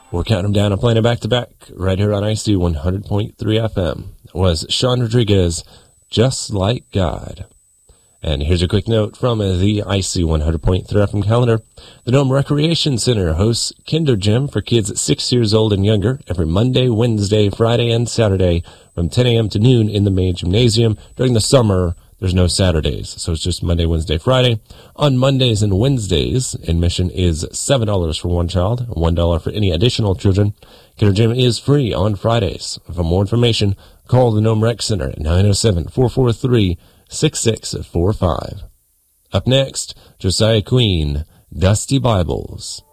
We're counting them down and playing it back-to-back right here on IC 100.3 FM. It was Sean Rodriguez, Just Like God. And here's a quick note from the IC 100.3 FM calendar. The Nome Recreation Center hosts Kinder Gym for kids 6 years old and younger every Monday, Wednesday, Friday, and Saturday from 10 a.m. to noon in the main gymnasium. During the summer, there's no Saturdays, so it's just Monday, Wednesday, Friday. On Mondays and Wednesdays, admission is $7 for one child, $1 for any additional children. Kinder Gym is free on Fridays. For more information, call the Nome Rec Center at 907-443-6645. Up next, Josiah Queen, Dusty Bibles.